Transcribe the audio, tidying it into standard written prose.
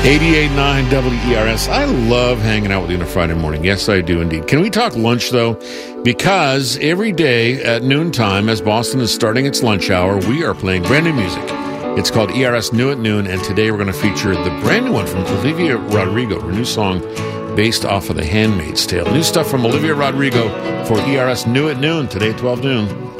88.9 WERS. I love hanging out with you on a Friday morning. Yes, I do indeed. Can we talk lunch, though? Because every day at noontime, as Boston is starting its lunch hour, we are playing brand new music. It's called ERS New at Noon, and today we're going to feature the brand new one from Olivia Rodrigo, her new song based off of The Handmaid's Tale. New stuff from Olivia Rodrigo for ERS New at Noon, today at 12 noon.